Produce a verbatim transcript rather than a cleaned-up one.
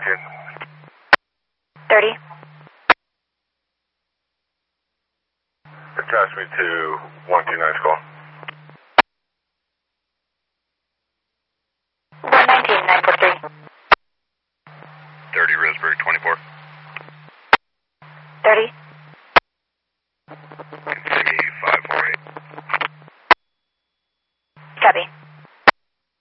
two. thirty. Attach me to one two nine's call. one nineteen, nine four three. thirty, Roseburg, twenty-four. thirty. Continue five four eight. Copy.